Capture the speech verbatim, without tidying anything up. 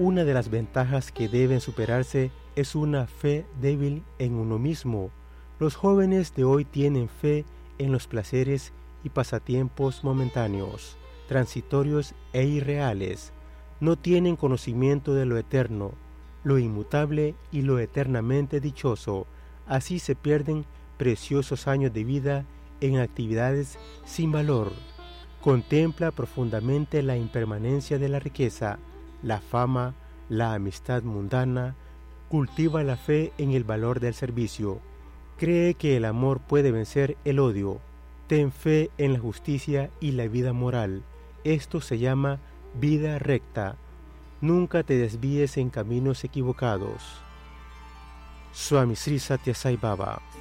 Una de las ventajas que deben superarse es una fe débil en uno mismo. Los jóvenes de hoy tienen fe en los placeres y pasatiempos momentáneos, transitorios e irreales. No tienen conocimiento de lo eterno, lo inmutable y lo eternamente dichoso. Así se pierden preciosos años de vida en actividades sin valor. Contempla profundamente la impermanencia de la riqueza, la fama, la amistad mundana. Cultiva la fe en el valor del servicio. Cree que el amor puede vencer el odio. Ten fe en la justicia y la vida moral. Esto se llama vida recta. Nunca te desvíes en caminos equivocados. Swami Sri Sathya Sai Baba.